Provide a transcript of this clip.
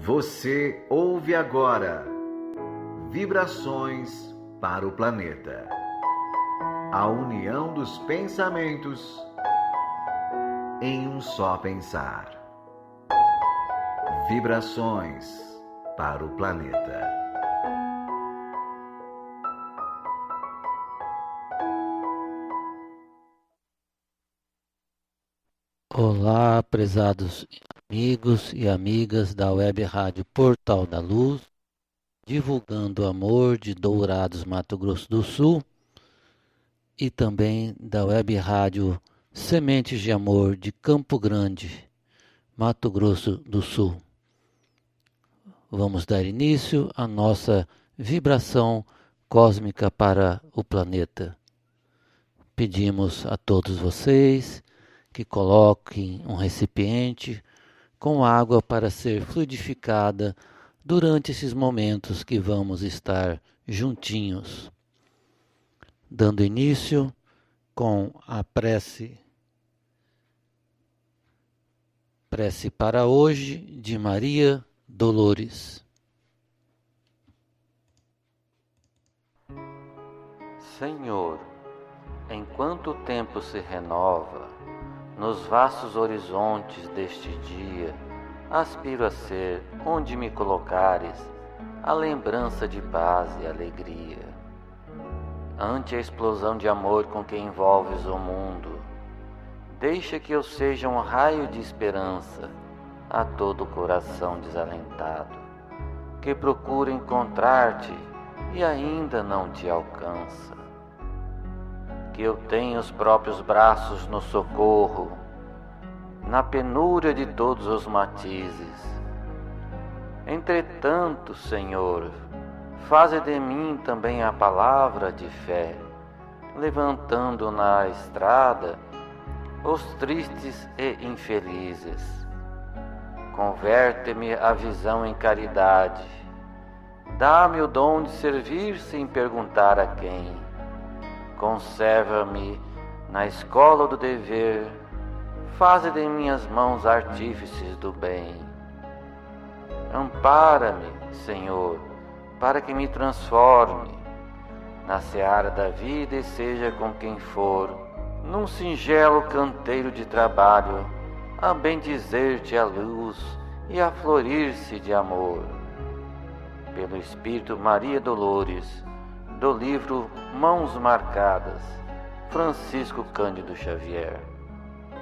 Você ouve agora Vibrações para o Planeta. A união dos pensamentos em um só pensar. Vibrações para o Planeta. Olá, prezados amigos e amigas da Web Rádio Portal da Luz, divulgando o amor de Dourados, Mato Grosso do Sul, e também da Web Rádio Sementes de Amor de Campo Grande, Mato Grosso do Sul. Vamos dar início à nossa vibração cósmica para o planeta. Pedimos a todos vocês que coloquem um recipiente com água para ser fluidificada durante esses momentos que vamos estar juntinhos. Dando início com a prece para hoje de Maria Dolores. Senhor, enquanto o tempo se renova, nos vastos horizontes deste dia, aspiro a ser, onde me colocares, a lembrança de paz e alegria. Ante a explosão de amor com que envolves o mundo, deixa que eu seja um raio de esperança a todo coração desalentado, que procura encontrar-te e ainda não te alcança. Que eu tenha os próprios braços no socorro, na penúria de todos os matizes. Entretanto, Senhor, faze de mim também a palavra de fé, levantando na estrada os tristes e infelizes. Converte-me a visão em caridade, dá-me o dom de servir sem perguntar a quem. Conserva-me na escola do dever, faze de minhas mãos artífices do bem. Ampara-me, Senhor, para que me transforme na seara da vida e seja com quem for, num singelo canteiro de trabalho, a bendizer-te a luz e a florir-se de amor. Pelo Espírito Maria Dolores, do livro Mãos Marcadas, Francisco Cândido Xavier.